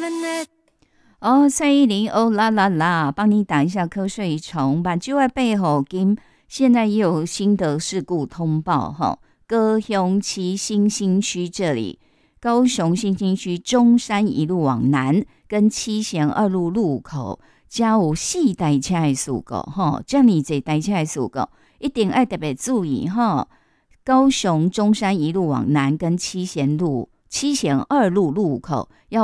哦，蔡依林哦啦啦啦，帮你打一下瞌睡虫。把旧爱背后跟现在也有新的事故通报哈。高雄七星新区这里，高雄新兴区中山一路往南跟七贤二路路口，加有4台车的事故哈，这么多台车的事故，一定要特别注意哈。高雄中山一路往南跟七贤二路路口要